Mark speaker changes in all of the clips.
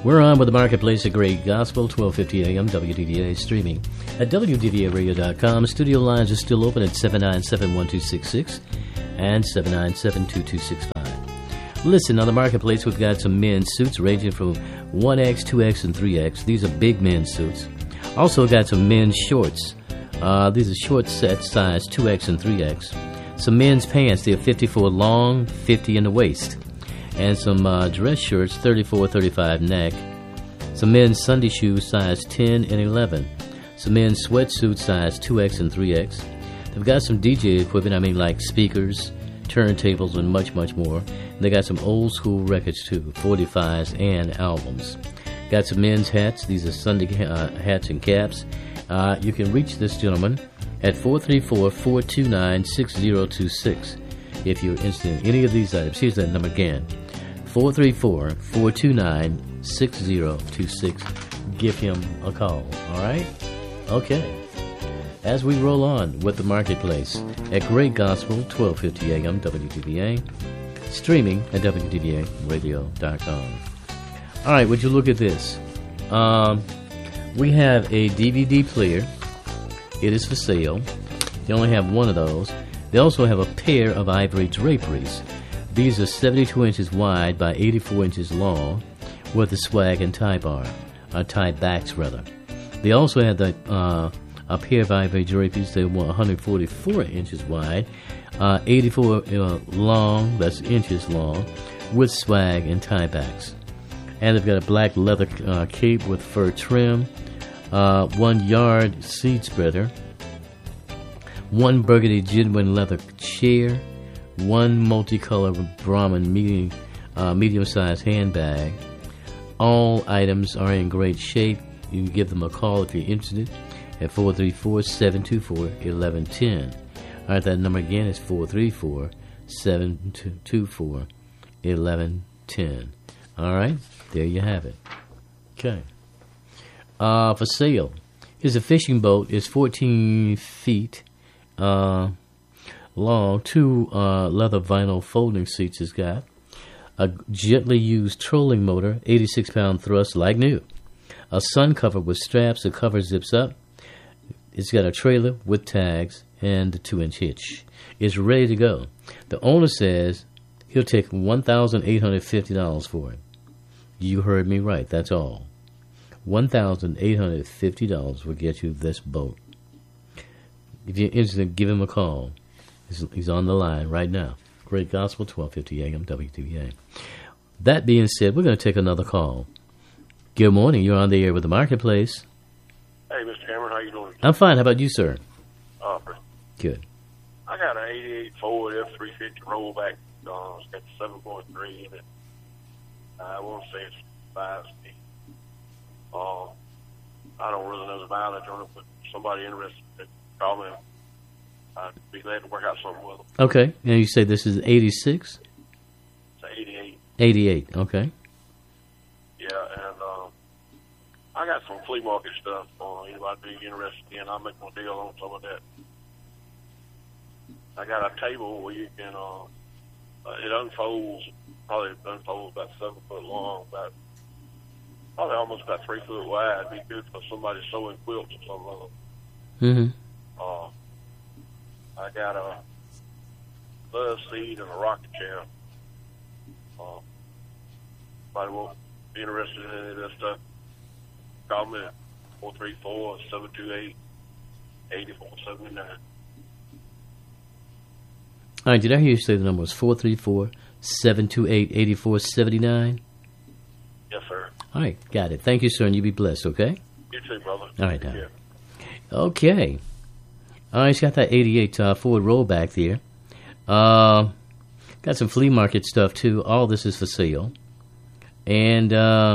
Speaker 1: We're on with the Marketplace, a great gospel, 1250 AM, WDVA, streaming at WDVAradio.com. Studio lines are still open at 797-1266 and 797-2265. Listen, on the Marketplace, we've got some men's suits ranging from 1X, 2X, and 3X. These are big men's suits. Also got some men's shorts. These are short sets, size 2X and 3X. Some men's pants, they're 54 long, 50 in the waist. And some dress shirts, 34, 35 neck. Some men's Sunday shoes, size 10 and 11. Some men's sweatsuits, size 2X and 3X. They've got some DJ equipment, like speakers, turntables, and much, much more. And they got some old school records, too, 45s and albums. Got some men's hats. These are Sunday hats and caps. You can reach this gentleman at 434-429-6026 if you're interested in any of these items. Here's that number again, 434-429-6026. Give him a call, all right? Okay. As we roll on with the Marketplace at Great Gospel, 1250 AM, WDVA, streaming at WDVAradio.com. All right, would you look at this? We have a DVD player. It is for sale. They only have one of those. They also have a pair of ivory draperies. These are 72 inches wide by 84 inches long with a swag and tie bar, or tie backs rather. They also have a pair of ivory draperies. They're 144 inches wide, 84 long, that's inches long, with swag and tie backs. And they've got a black leather cape with fur trim, 1 yard seed spreader, 1 burgundy genuine leather chair, 1 multicolored Brahmin medium-sized handbag. All items are in great shape. You can give them a call if you're interested at 434-724-1110. All right, that number again is 434-724-1110. All right, there you have it. Okay. For sale, here's a fishing boat. It's 14 feet long. 2 leather vinyl folding seats it's got. A gently used trolling motor, 86-pound thrust, like new. A sun cover with straps. The cover zips up. It's got a trailer with tags and a 2-inch hitch. It's ready to go. The owner says he'll take $1,850 for it. You heard me right. That's all. $1,850 will get you this boat. If you're interested, give him a call. He's on the line right now. Great Gospel, 1250 AM, WDVA. That being said, we're going to take another call. Good morning. You're on the air with the Marketplace.
Speaker 2: Hey, Mr. Cameron, how you doing?
Speaker 1: I'm fine. How about you, sir? Good.
Speaker 2: I got an 88 Ford F-350 rollback. It's got the 7.3 in it. I want to say it's 5 speed. I don't really know the mileage on it, but somebody interested could call me. I'd be glad to work out something with them.
Speaker 1: Okay. And you say this is 86?
Speaker 2: It's 88.
Speaker 1: 88. Okay.
Speaker 2: Yeah, and I got some flea market stuff. Anybody be interested in? I'll make my deal on some of that. I got a table where you can, it unfolds, probably about 7 foot long, probably almost about 3 foot wide. It'd be good for somebody sewing quilts or something like that.
Speaker 1: Mm-hmm.
Speaker 2: I got a love seat and a rocking chair. Anybody won't be interested in any of this stuff, call me at 434-728-8479.
Speaker 1: All right, did I hear you say the number was 434-728-8479?
Speaker 2: Yes, sir.
Speaker 1: All right, got it. Thank you, sir, and you be blessed, okay?
Speaker 2: You too, brother.
Speaker 1: All right, now. Okay. All right, he's got that 88 Ford rollback there. Got some flea market stuff, too. All this is for sale. And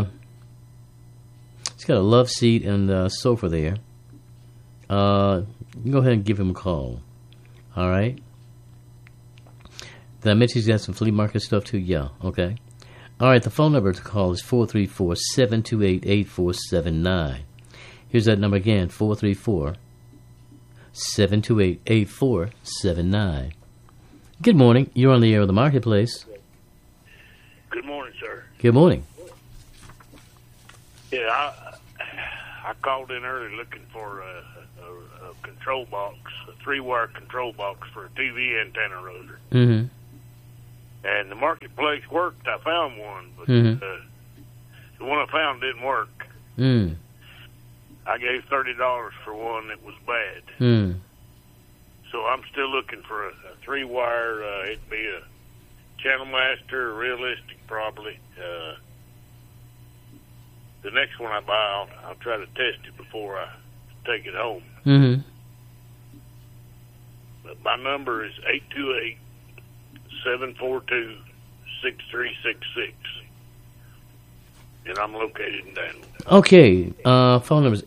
Speaker 1: he's got a love seat and a sofa there. You can go ahead and give him a call. All right? Did I mention he's got some flea market stuff, too? Yeah, okay. All right, the phone number to call is 434-728-8479. Here's that number again, 434-728-8479. Good morning. You're on the air of the Marketplace.
Speaker 3: Good morning, sir.
Speaker 1: Good morning.
Speaker 3: Yeah, I called in early looking for a control box, a 3-wire control box for a TV antenna rotor.
Speaker 1: Mm-hmm.
Speaker 3: And the marketplace worked. I found one, but
Speaker 1: Mm-hmm.
Speaker 3: The one I found didn't work.
Speaker 1: Mm.
Speaker 3: I gave $30 for one that was bad.
Speaker 1: Mm.
Speaker 3: So I'm still looking for a 3-wire. It'd be a Channel Master, Realistic probably. The next one I buy, I'll try to test it before I take it home.
Speaker 1: Mm-hmm.
Speaker 3: But my number is 828-742-6366. And I'm located in Danville.
Speaker 1: Okay, phone number is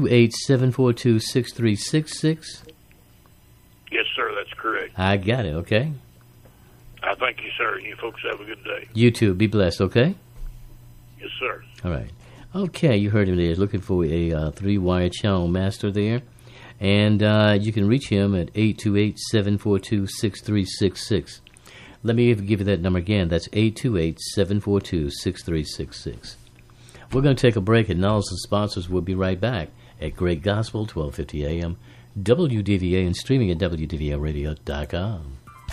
Speaker 1: 828-742-6366.
Speaker 3: Yes, sir, that's correct.
Speaker 1: I got it, okay?
Speaker 3: I thank you, sir. You folks have a good day.
Speaker 1: You too. Be blessed, okay?
Speaker 3: Yes, sir.
Speaker 1: All right. Okay, you heard him there. He's looking for a 3-wire channel master there. And you can reach him at 828-742-6366. Let me give you that number again. That's 828-742-6366. We're going to take a break, and now some sponsors will be right back at Great Gospel, 1250 AM, WDVA, and streaming at WDVAradio.com.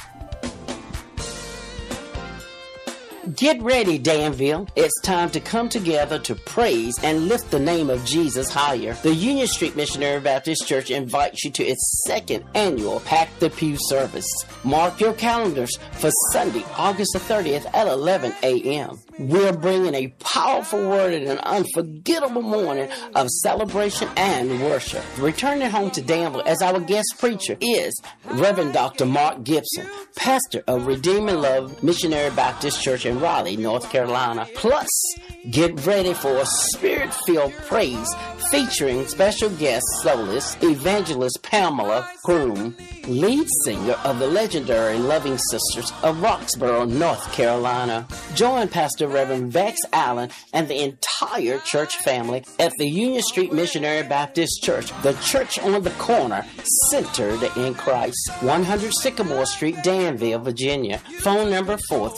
Speaker 4: Get ready, Danville. It's time to come together to praise and lift the name of Jesus higher. The Union Street Missionary Baptist Church invites you to its 2nd annual Pack the Pew service. Mark your calendars for Sunday, August the 30th at 11 a.m. We're bringing a powerful word and an unforgettable morning of celebration and worship. Returning home to Danville as our guest preacher is Reverend Dr. Mark Gibson, pastor of Redeeming Love Missionary Baptist Church in Raleigh, North Carolina. Plus, get ready for a spirit-filled praise featuring special guest soloist Evangelist Pamela Croom, lead singer of the legendary Loving Sisters of Roxborough, North Carolina. Join Pastor Reverend Vex Allen and the entire church family at the Union Street Missionary Baptist Church, the church on the corner, centered in Christ. 100 Sycamore Street, Danville, Virginia. Phone number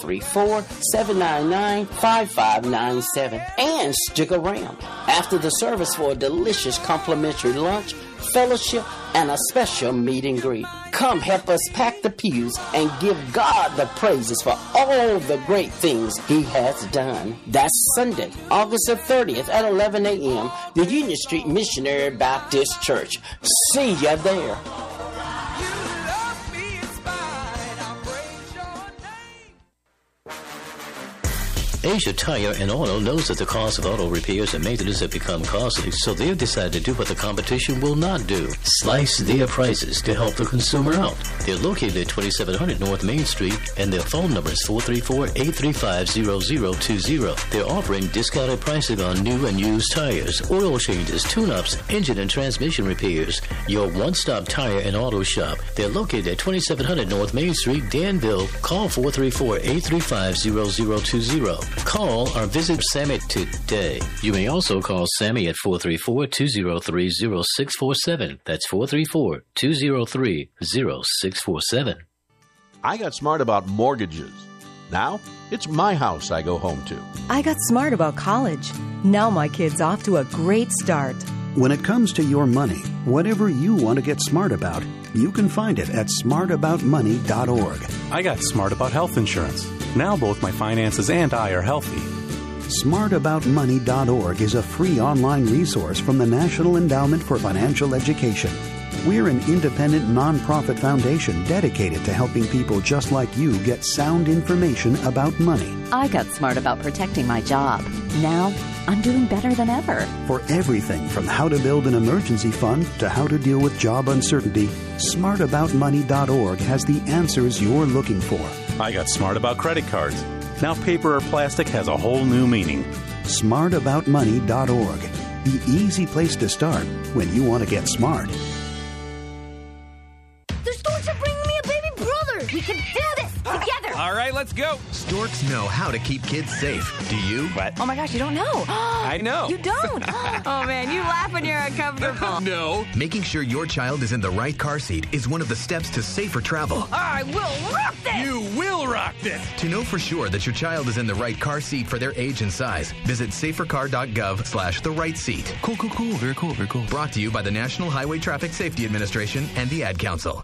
Speaker 4: 434-799-5597. And stick around after the service for a delicious complimentary lunch, fellowship, and a special meet and greet. Come help us pack the pews and give God the praises for all the great things He has done. That's Sunday, August the 30th at 11 a.m., the Union Street Missionary Baptist Church. See ya there.
Speaker 1: Asia Tire and Auto knows that the cost of auto repairs and maintenance have become costly, so they've decided to do what the competition will not do: slice their prices to help the consumer out. They're located at 2700 North Main Street, and their phone number is 434-835-0020. They're offering discounted pricing on new and used tires, oil changes, tune-ups, engine and transmission repairs. Your one-stop tire and auto shop. They're located at 2700 North Main Street, Danville. Call 434-835-0020. Call or visit Sammy today. You may also call Sammy at 434-203-0647. That's 434-203-0647.
Speaker 5: I got smart about mortgages. Now, it's my house I go home to.
Speaker 6: I got smart about college. Now my kid's off to a great start.
Speaker 7: When it comes to your money, whatever you want to get smart about, you can find it at smartaboutmoney.org.
Speaker 8: I got smart about health insurance. Now both my finances and I are healthy.
Speaker 7: Smartaboutmoney.org is a free online resource from the National Endowment for Financial Education. We're an independent nonprofit foundation dedicated to helping people just like you get sound information about money.
Speaker 9: I got smart about protecting my job. Now, I'm doing better than ever.
Speaker 7: For everything from how to build an emergency fund to how to deal with job uncertainty, smartaboutmoney.org has the answers you're looking for.
Speaker 8: I got smart about credit cards. Now paper or plastic has a whole new meaning.
Speaker 7: Smartaboutmoney.org. The easy place to start when you want to get smart.
Speaker 10: The Storks are bringing me a baby brother. We can do this together.
Speaker 11: All right.
Speaker 10: right, let's go.
Speaker 11: Storks know how to keep kids safe. Do you?
Speaker 10: What?
Speaker 12: Oh my gosh, you don't know.
Speaker 10: I know.
Speaker 12: You don't? Oh man, you laugh when you're uncomfortable.
Speaker 10: No.
Speaker 11: Making sure your child is in the right car seat is one of the steps to safer travel.
Speaker 12: I will rock this!
Speaker 10: You will rock this!
Speaker 11: To know for sure that your child is in the right car seat for their age and size, visit safercar.gov/the right seat.
Speaker 10: Cool. Very cool.
Speaker 11: Brought to you by the National Highway Traffic Safety Administration and the Ad Council.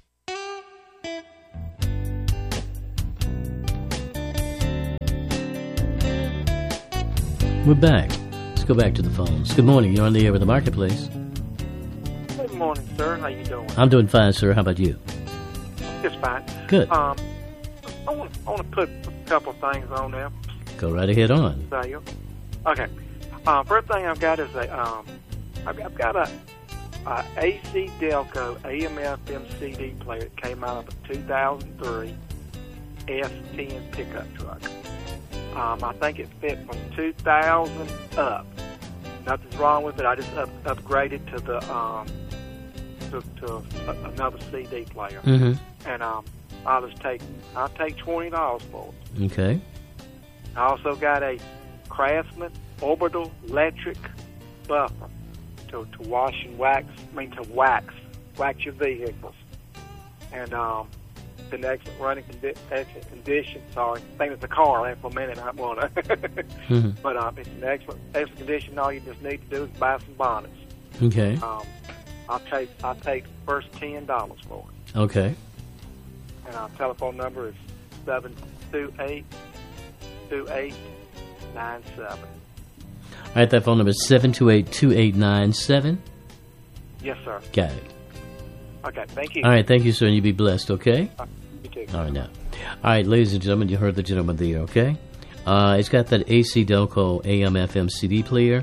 Speaker 1: We're back. Let's go back to the phones. Good morning. You're on the air with the Marketplace.
Speaker 13: Good morning, sir. How you doing?
Speaker 1: I'm doing fine, sir. How about you?
Speaker 13: Just fine.
Speaker 1: Good.
Speaker 13: I want to put a couple things on there.
Speaker 1: Go right ahead on.
Speaker 13: Okay. First thing I've got is I've got a AC Delco AM/FM CD player that came out of a 2003 S10 pickup truck. I think it fit from 2000 up. Nothing's wrong with it. I just upgraded to the to another CD player.
Speaker 1: Mm-hmm.
Speaker 13: And I'll take $20 for it.
Speaker 1: Okay.
Speaker 13: I also got a Craftsman orbital electric buffer to wash and wax. To wax your vehicles. And it's in excellent condition. Sorry, I think it's a car. I for a minute. I want to.
Speaker 1: Mm-hmm.
Speaker 13: But it's in excellent condition. All you just need to do is buy some bonnets.
Speaker 1: Okay.
Speaker 13: I'll take the first $10 for it.
Speaker 1: Okay.
Speaker 13: And our telephone number is 728-2897.
Speaker 1: All right, that phone number is 728-2897.
Speaker 13: Yes, sir.
Speaker 1: Got it.
Speaker 13: Okay, thank you.
Speaker 1: All right, thank you, sir, and you be blessed, okay?
Speaker 13: You too.
Speaker 1: All right, now. All right, ladies and gentlemen, you heard the gentleman there, okay? It's got that AC Delco AM/FM CD player.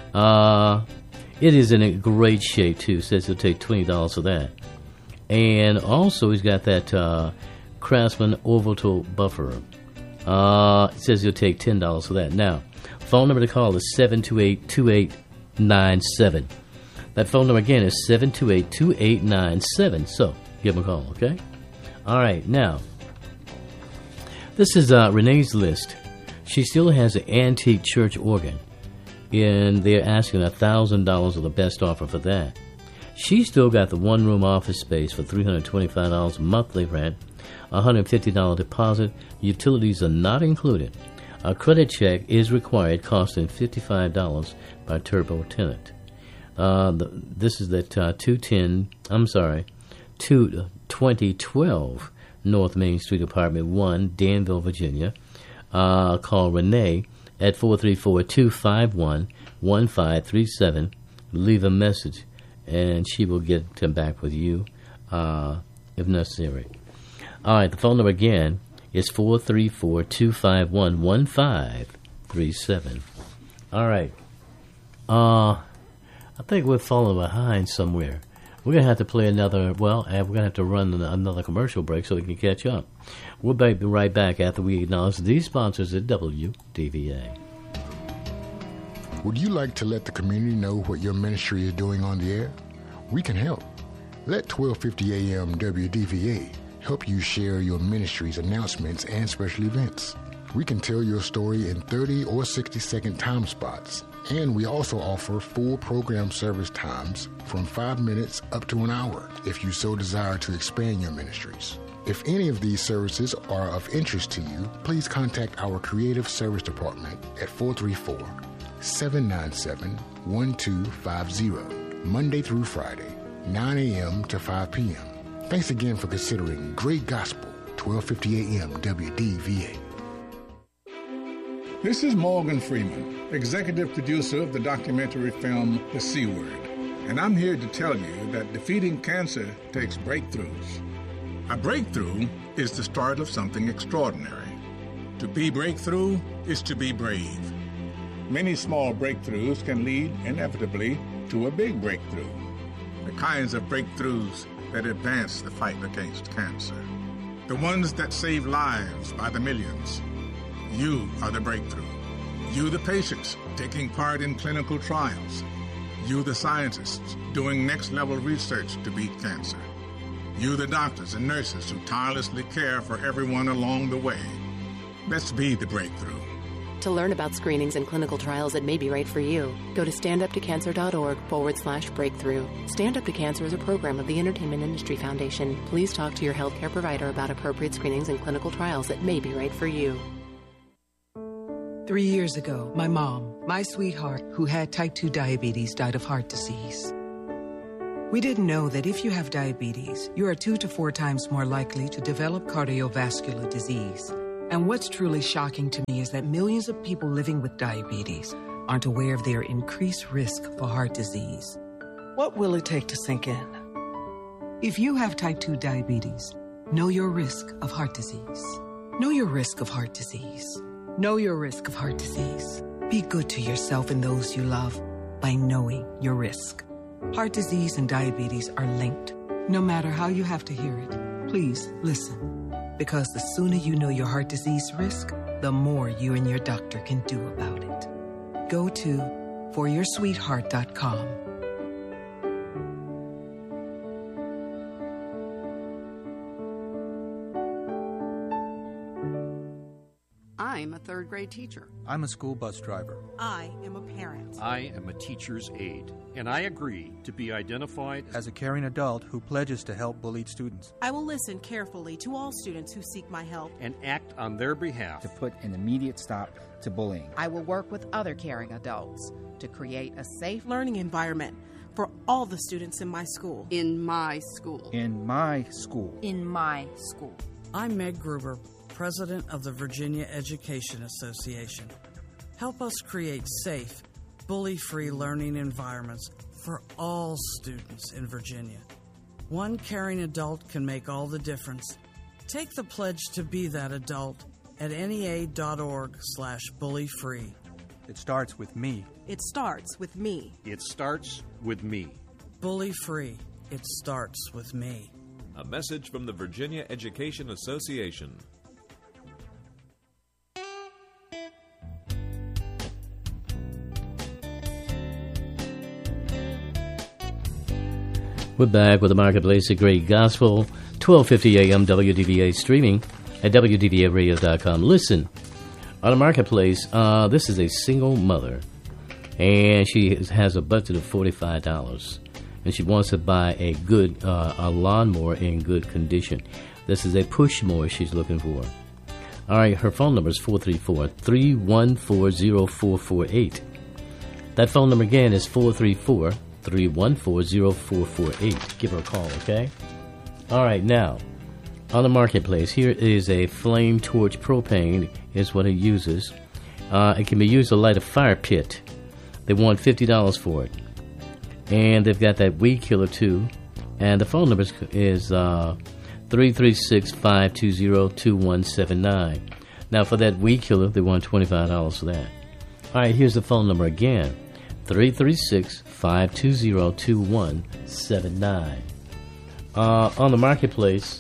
Speaker 1: It is in a great shape, too. Says he'll take $20 for that. And also, he's got that Craftsman orbital buffer. It says he'll take $10 for that. Now, phone number to call is 728-2897. That phone number again is 728-2897. So, give him a call, okay? All right, now, this is Renee's list. She still has an antique church organ, and they're asking $1,000 of the best offer for that. She's still got the one-room office space for $325 monthly rent, $150 deposit. Utilities are not included. A credit check is required, costing $55 by turbo tenant. This is that 2012 North Main Street, Apartment 1, Danville, Virginia. Call Renee at 434-251-1537. Leave a message, and she will get back with you if necessary. All right, the phone number again is 434-251-1537. All right. I think we're falling behind somewhere. We're going to have to play another, we're going to have to run another commercial break so we can catch up. We'll be right back after we acknowledge these sponsors at WDVA.
Speaker 14: Would you like to let the community know what your ministry is doing on the air? We can help. Let 1250 AM WDVA help you share your ministry's announcements and special events. We can tell your story in 30 or 60-second time spots, and we also offer full program service times from 5 minutes up to an hour if you so desire to expand your ministries. If any of these services are of interest to you, please contact our Creative Service Department at 434-797-1250, Monday through Friday, 9 a.m. to 5 p.m. Thanks again for considering Great Gospel, 1250 AM WDVA.
Speaker 15: This is Morgan Freeman, executive producer of the documentary film The C Word, and I'm here to tell you that defeating cancer takes breakthroughs. A breakthrough is the start of something extraordinary. To be breakthrough is to be brave. Many small breakthroughs can lead inevitably to a big breakthrough. The kinds of breakthroughs that advance the fight against cancer. The ones that save lives by the millions. You are the breakthrough. You the patients taking part in clinical trials. You the scientists doing next-level research to beat cancer. You the doctors and nurses who tirelessly care for everyone along the way. Let's be the breakthrough.
Speaker 16: To learn about screenings and clinical trials that may be right for you, go to standuptocancer.org/breakthrough. Stand Up to Cancer is a program of the Entertainment Industry Foundation. Please talk to your healthcare provider about appropriate screenings and clinical trials that may be right for you.
Speaker 17: 3 years ago, my mom, my sweetheart, who had type 2 diabetes, died of heart disease. We didn't know that if you have diabetes, you are 2 to 4 times more likely to develop cardiovascular disease. And what's truly shocking to me is that millions of people living with diabetes aren't aware of their increased risk for heart disease. What will it take to sink in? If you have type 2 diabetes, know your risk of heart disease. Know your risk of heart disease. Know your risk of heart disease. Be good to yourself and those you love by knowing your risk. Heart disease and diabetes are linked. No matter how you have to hear it, please listen. Because the sooner you know your heart disease risk, the more you and your doctor can do about it. Go to foryoursweetheart.com.
Speaker 18: I'm a third grade teacher.
Speaker 19: I'm a school bus driver.
Speaker 20: I am a parent.
Speaker 21: I am a teacher's aide, and I agree to be identified
Speaker 19: as a caring adult who pledges to help bullied students.
Speaker 20: I will listen carefully to all students who seek my help
Speaker 21: and act on their behalf
Speaker 22: to put an immediate stop to bullying.
Speaker 23: I will work with other caring adults to create a safe
Speaker 20: learning environment for all the students in my school.
Speaker 18: In my school.
Speaker 19: In my school.
Speaker 23: In my school.
Speaker 24: I'm Meg Gruber, President of the Virginia Education Association. Help us create safe, bully-free learning environments for all students in Virginia. One caring adult can make all the difference. Take the pledge to be that adult at NEA.org/bullyfree.
Speaker 19: It starts with me.
Speaker 20: It starts with me.
Speaker 21: It starts with me.
Speaker 24: Bully-free. It starts with me.
Speaker 25: A message from the Virginia Education Association.
Speaker 1: We're back with the Marketplace of Great Gospel, 1250 AM WDVA, streaming at WDVAradio.com. Listen, on the Marketplace, this is a single mother, and she has a budget of $45, and she wants to buy a good a lawnmower in good condition. This is a push mower she's looking for. All right, her phone number is 434-314-0448. That phone number again is 434-314-0448. Give her a call, okay? All right, now, on the Marketplace, here is a flame torch propane is what it uses. It can be used to light a fire pit. They want $50 for it. And they've got that weed killer, too. And the phone number is 336-520-2179. Now, for that weed killer, they want $25 for that. All right, here's the phone number again. 336-520-2179. On the Marketplace,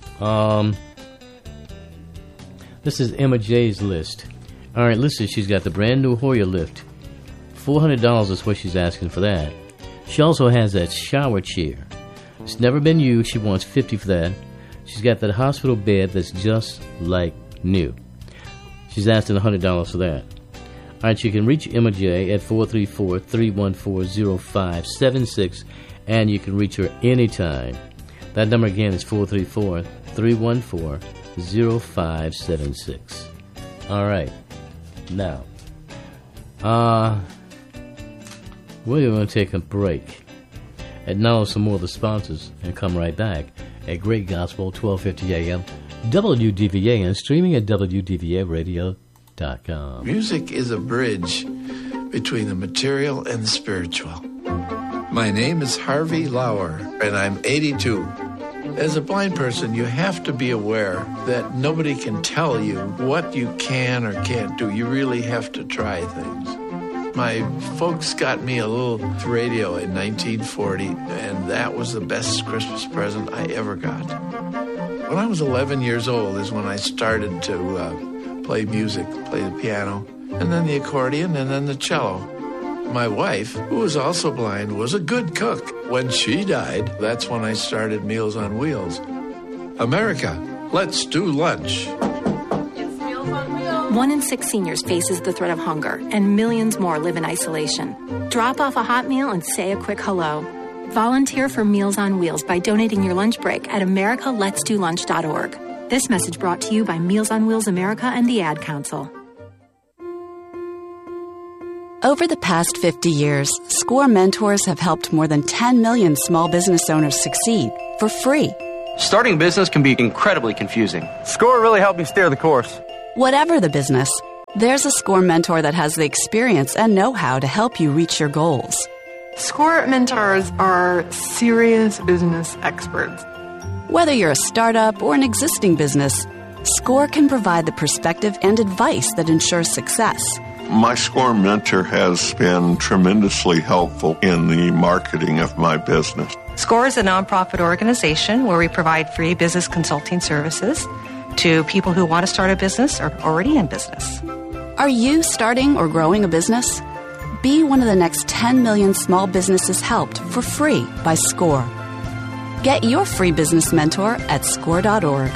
Speaker 1: this is Emma J's list. All right, listen, she's got the brand new Hoyer lift. $400 is what she's asking for that. She also has that shower chair. It's never been used. She wants $50 for that. She's got that hospital bed that's just like new. She's asking $100 for that. All right, you can reach Emma J at 434-314-0576, and you can reach her anytime. That number again is 434-314-0576. All right. Now, we're going to take a break, acknowledge some more of the sponsors, and come right back at Great Gospel, 1250 AM, WDVA, and streaming at WDVAradio.com.
Speaker 26: Music is a bridge between the material and the spiritual. My name is Harvey Lauer, and I'm 82. As a blind person, you have to be aware that nobody can tell you what you can or can't do. You really have to try things. My folks got me a little radio in 1940, and that was the best Christmas present I ever got. When I was 11 years old is when I started to play music, play the piano, and then the accordion, and then the cello. My wife, who was also blind, was a good cook. When she died, that's when I started Meals on Wheels. America, let's do lunch.
Speaker 27: It's Meals on Wheels.
Speaker 2: 1 in 6 seniors faces the threat of hunger, and millions more live in isolation. Drop off a hot meal and say a quick hello. Volunteer for Meals on Wheels by donating your lunch break at americaletsdolunch.org. This message brought to you by Meals on Wheels America and the Ad Council.
Speaker 3: Over the past 50 years, SCORE mentors have helped more than 10 million small business owners succeed for free.
Speaker 4: Starting a business can be incredibly confusing. SCORE really helped me steer the course.
Speaker 3: Whatever the business, there's a SCORE mentor that has the experience and know-how to help you reach your goals.
Speaker 5: SCORE mentors are serious business experts.
Speaker 3: Whether you're a startup or an existing business, SCORE can provide the perspective and advice that ensures success.
Speaker 6: My SCORE mentor has been tremendously helpful in the marketing of my business.
Speaker 9: SCORE is a nonprofit organization where we provide free business consulting services to people who want to start a business or already in business.
Speaker 3: Are you starting or growing a business? Be one of the next 10 million small businesses helped for free by SCORE. Get your free business mentor at score.org.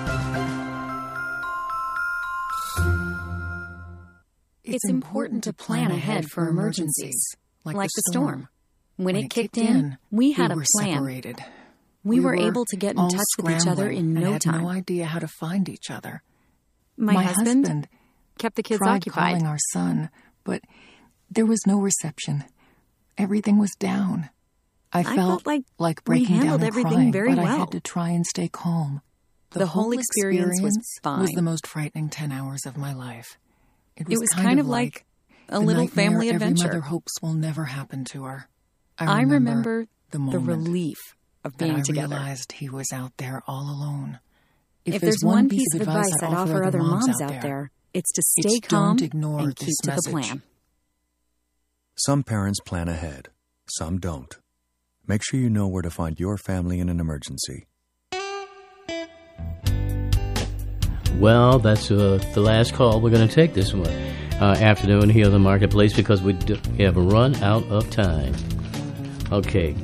Speaker 27: It's important to plan ahead for emergencies, like the storm. When it kicked in, we had a plan.
Speaker 28: Separated.
Speaker 27: We were able to get in touch with each other in no time.
Speaker 28: I had no idea how to find each other.
Speaker 27: My husband kept the kids
Speaker 28: tried
Speaker 27: occupied.
Speaker 28: Calling our son, but there was no reception. Everything was down. I felt like breaking down and
Speaker 27: everything
Speaker 28: crying,
Speaker 27: very
Speaker 28: but
Speaker 27: well.
Speaker 28: I had to try and stay calm.
Speaker 27: The whole experience was fine.
Speaker 28: Was the most frightening 10 hours of my life.
Speaker 27: It was kind of like a little family adventure.
Speaker 28: Every mother hopes will never happen to her.
Speaker 27: I remember
Speaker 28: the moment
Speaker 27: relief of being together.
Speaker 28: I realized he was out there all alone.
Speaker 27: If there's one piece of advice I'd offer other moms out there, it's to stay calm and keep to the plan.
Speaker 29: Some parents plan ahead, some don't. Make sure you know where to find your family in an emergency.
Speaker 1: Well, that's the last call we're going to take this afternoon here on the Marketplace because we have run out of time. Okay.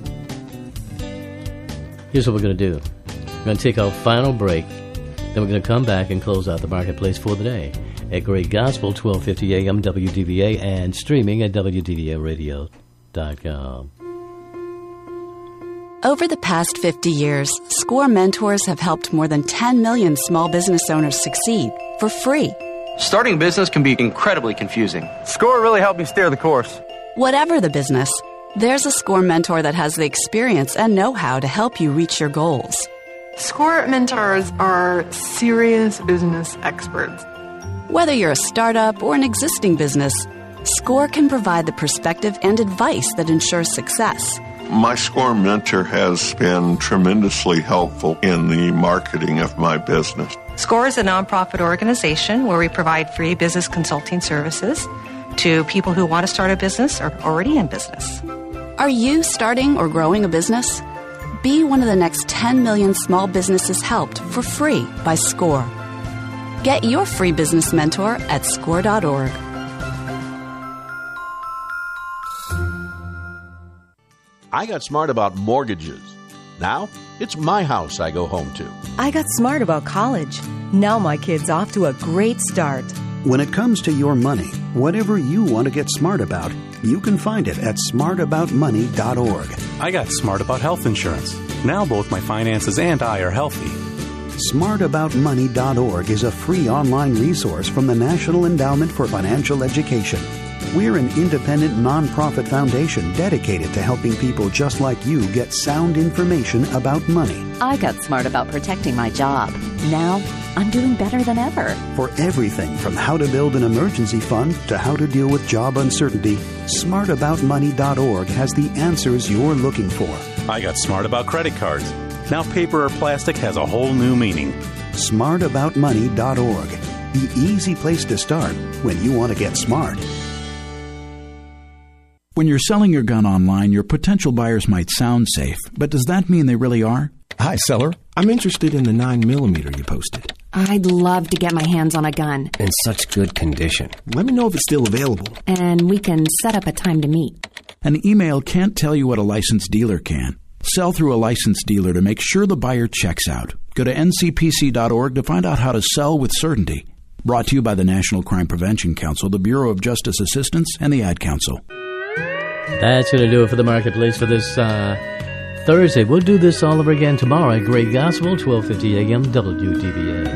Speaker 1: Here's what we're going to do. We're going to take our final break. Then we're going to come back and close out the Marketplace for the day at Great Gospel, 1250 AM WDVA, and streaming at WDVAradio.com.
Speaker 3: Over the past 50 years, SCORE mentors have helped more than 10 million small business owners succeed for free.
Speaker 4: Starting a business can be incredibly confusing. SCORE really helped me steer the course.
Speaker 3: Whatever the business, there's a SCORE mentor that has the experience and know-how to help you reach your goals.
Speaker 5: SCORE mentors are serious business experts.
Speaker 3: Whether you're a startup or an existing business, SCORE can provide the perspective and advice that ensures success.
Speaker 6: My SCORE mentor has been tremendously helpful in the marketing of my business.
Speaker 9: SCORE is a nonprofit organization where we provide free business consulting services to people who want to start a business or already in business.
Speaker 3: Are you starting or growing a business? Be one of the next 10 million small businesses helped for free by SCORE. Get your free business mentor at score.org.
Speaker 30: I got smart about mortgages. Now, it's my house I go home to.
Speaker 31: I got smart about college. Now my kid's off to a great start.
Speaker 7: When it comes to your money, whatever you want to get smart about, you can find it at smartaboutmoney.org.
Speaker 8: I got smart about health insurance. Now both my finances and I are healthy.
Speaker 7: Smartaboutmoney.org is a free online resource from the National Endowment for Financial Education. We're an independent nonprofit foundation dedicated to helping people just like you get sound information about money.
Speaker 32: I got smart about protecting my job. Now, I'm doing better than ever.
Speaker 7: For everything from how to build an emergency fund to how to deal with job uncertainty, smartaboutmoney.org has the answers you're looking for.
Speaker 8: I got smart about credit cards. Now paper or plastic has a whole new meaning.
Speaker 7: Smartaboutmoney.org. The easy place to start when you want to get smart.
Speaker 33: When you're selling your gun online, your potential buyers might sound safe, but does that mean they really are?
Speaker 34: Hi, seller. I'm interested in the 9mm you posted.
Speaker 35: I'd love to get my hands on a gun.
Speaker 34: In such good condition. Let me know if it's still available.
Speaker 35: And we can set up a time to meet.
Speaker 33: An email can't tell you what a licensed dealer can. Sell through a licensed dealer to make sure the buyer checks out. Go to ncpc.org to find out how to sell with certainty. Brought to you by the National Crime Prevention Council, the Bureau of Justice Assistance, and the Ad Council.
Speaker 1: That's going to do it for the Marketplace for this Thursday. We'll do this all over again tomorrow at Great Gospel, 12:50 a.m. WDBA.